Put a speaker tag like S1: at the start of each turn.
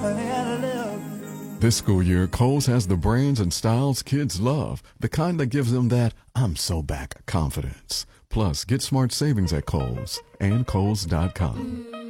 S1: This school year, Kohl's has the brands and styles kids love, the kind that gives them that "I'm so back" confidence. Plus, get smart savings at Kohl's and Kohl's.com.